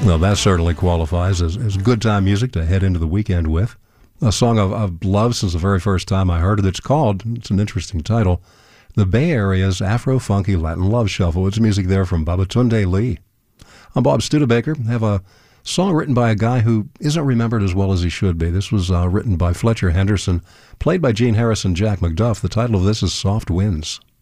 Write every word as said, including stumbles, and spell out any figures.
Well, that certainly qualifies as, as good time music to head into the weekend with. A song I've, I've loved since the very first time I heard it. It's called, it's an interesting title, The Bay Area's Afro-Funky Latin Love Shuffle. It's music there from Babatunde Lee. I'm Bob Studebaker. I have a song written by a guy who isn't remembered as well as he should be. This was uh, written by Fletcher Henderson, played by Gene Harris and Jack McDuff. The title of this is Soft Winds.